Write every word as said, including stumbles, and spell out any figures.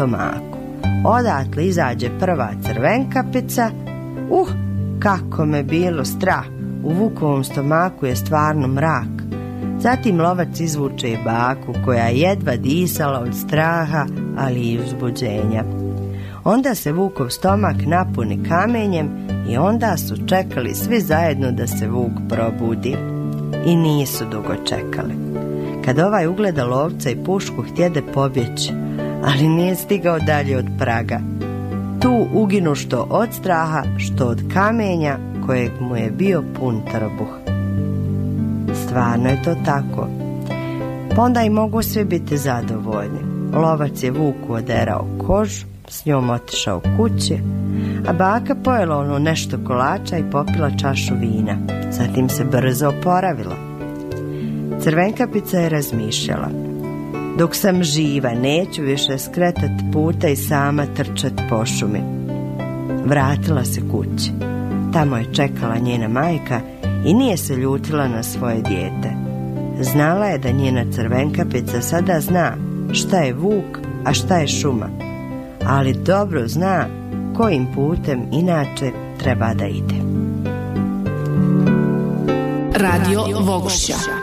stomaku. Odatle izađe prva Crvenkapica. Uh, kako me bilo strah, u Vukovom stomaku je stvarno mrak. Zatim lovac izvuče i baku koja je jedva disala od straha, ali i uzbuđenja. Onda se Vukov stomak napuni kamenjem i onda su čekali svi zajedno da se Vuk probudi. I nisu dugo čekali. Kad ovaj ugleda lovca i pušku, htjede pobjeći, ali nije stigao dalje od praga. Tu uginu što od straha, što od kamenja kojeg mu je bio pun trbuh. Stvarno je to tako. Pa onda i mogu svi biti zadovoljni. Lovac je Vuku oderao kožu, s njom otišao kući, a baka pojela ono nešto kolača i popila čašu vina. Zatim se brzo oporavila. Crvenkapica je razmišljala: dok sam živa neću više skretati puta i sama trčati po šumi. Vratila se kući. Tamo je čekala njena majka i nije se ljutila na svoje dijete. Znala je da njena Crvenkapica sada zna šta je vuk, a šta je šuma, ali dobro zna kojim putem inače treba da ide. Radio Vogošća.